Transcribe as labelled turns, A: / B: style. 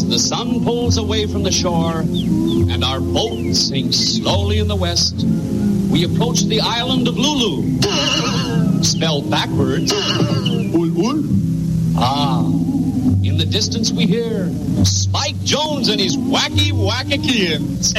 A: As the sun pulls away from the shore and our boat sinks slowly in the west, we approach the island of Lulu, spelled backwards, Ul. Ah, in the distance we hear Spike Jones and his wacky kids.